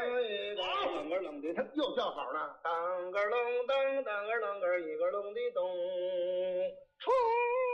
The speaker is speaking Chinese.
一个啷个啷的，他又叫好呢，当个啷当，当个啷个一个隆的咚，冲。